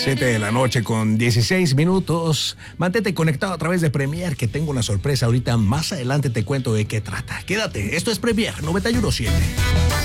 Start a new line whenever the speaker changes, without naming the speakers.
7 de la noche con 16 minutos. Mantente conectado a través de Premier, que tengo una sorpresa ahorita. Más adelante te cuento de qué trata. Quédate, esto es Premier 91.7.